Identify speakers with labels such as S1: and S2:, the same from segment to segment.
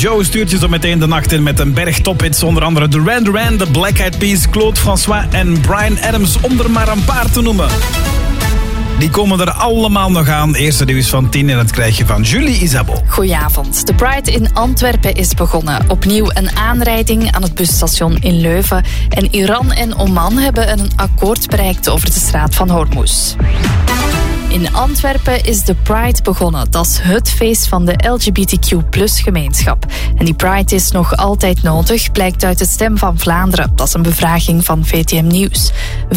S1: Joe stuurt je zo meteen de nacht in met een berg tophits. Onder andere Duran Duran, The Black Eyed Peas, Claude François en Bryan Adams, om er maar een paar te noemen. Die komen er allemaal nog aan. Eerste nieuws van 10 en dat krijg je van Julie Isabel.
S2: Goedenavond. De Pride in Antwerpen is begonnen. Opnieuw een aanrijding aan het busstation in Leuven. En Iran en Oman hebben een akkoord bereikt over de straat van Hormuz. In Antwerpen is de Pride begonnen. Dat is het feest van de LGBTQ+-gemeenschap. En die Pride is nog altijd nodig, blijkt uit de Stem van Vlaanderen. Dat is een bevraging van VTM Nieuws. 45%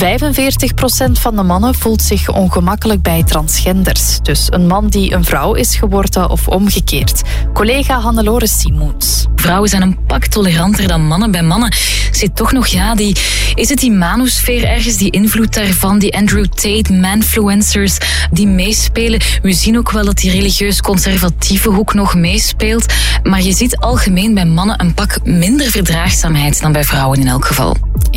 S2: van de mannen voelt zich ongemakkelijk bij transgenders. Dus een man die een vrouw is geworden of omgekeerd. Collega Hannelore Simoens.
S3: Vrouwen zijn een pak toleranter dan mannen. Bij mannen zit toch nog, is het die manosfeer ergens, die invloed daarvan, die Andrew Tate, manfluencers die meespelen. We zien ook wel dat die religieus-conservatieve hoek nog meespeelt. Maar je ziet algemeen bij mannen een pak minder verdraagzaamheid dan bij vrouwen in elk geval.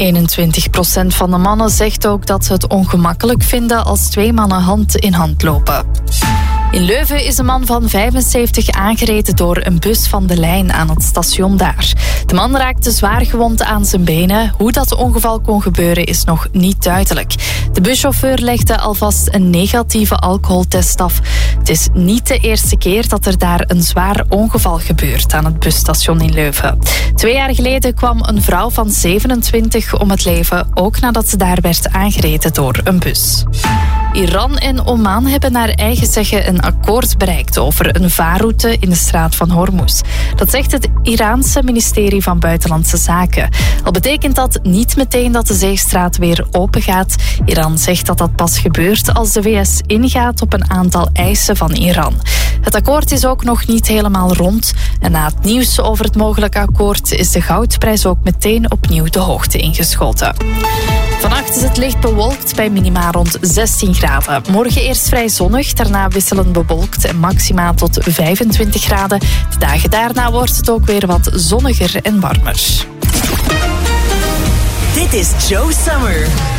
S2: 21% van de mannen zegt ook dat ze het ongemakkelijk vinden als twee mannen hand in hand lopen. In Leuven is een man van 75 aangereden door een bus van de lijn aan het station daar. De man raakte zwaar gewond aan zijn benen. Hoe dat ongeval kon gebeuren is nog niet duidelijk. De buschauffeur legde alvast een negatieve alcoholtest af. Het is niet de eerste keer dat er daar een zwaar ongeval gebeurt aan het busstation in Leuven. 2 jaar geleden kwam een vrouw van 27 om het leven, ook nadat ze daar werd aangereden door een bus. Iran en Oman hebben naar eigen zeggen een akkoord bereikt over een vaarroute in de straat van Hormuz. Dat zegt het Iraanse ministerie van Buitenlandse Zaken. Al betekent dat niet meteen dat de zeestraat weer open gaat. Iran zegt dat dat pas gebeurt als de VS ingaat op een aantal eisen van Iran. Het akkoord is ook nog niet helemaal rond. En na het nieuws over het mogelijke akkoord is de goudprijs ook meteen opnieuw de hoogte ingeschoten. Vannacht is het licht bewolkt bij minima rond 16 graden. Morgen eerst vrij zonnig, daarna wisselend bewolkt en maxima tot 25 graden. De dagen daarna wordt het ook weer wat zonniger en warmer.
S4: Dit is Joe Summer.